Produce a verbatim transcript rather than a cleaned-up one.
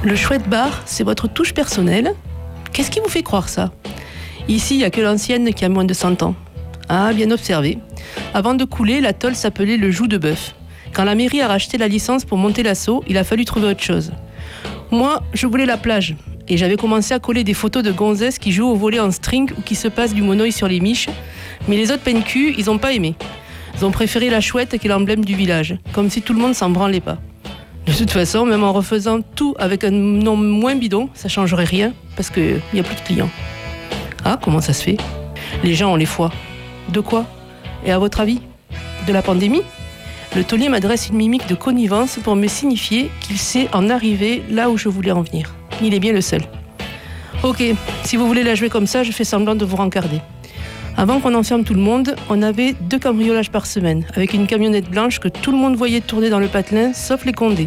Le chouette bar, c'est votre touche personnelle. Qu'est-ce qui vous fait croire ça ? Ici, il n'y a que l'ancienne qui a moins de cent ans. Ah, bien observé. Avant de couler, l'atoll s'appelait le Joug de Bœuf. Quand la mairie a racheté la licence pour monter l'assaut, il a fallu trouver autre chose. Moi, je voulais la plage. Et j'avais commencé à coller des photos de gonzesses qui jouent au volley en string ou qui se passent du monoeil sur les miches. Mais les autres peine-cul, ils n'ont pas aimé. Ils ont préféré la chouette qui est l'emblème du village. Comme si tout le monde s'en branlait pas. De toute façon, même en refaisant tout avec un nom moins bidon, ça changerait rien parce qu'il n'y a plus de clients. Ah, comment ça se fait ? Les gens ont les foies. De quoi ? Et à votre avis ? De la pandémie ? Le taulier m'adresse une mimique de connivence pour me signifier qu'il sait en arriver là où je voulais en venir. Il est bien le seul. Ok, si vous voulez la jouer comme ça, je fais semblant de vous rencarder. Avant qu'on enferme tout le monde, on avait deux cambriolages par semaine, avec une camionnette blanche que tout le monde voyait tourner dans le patelin, sauf les condés.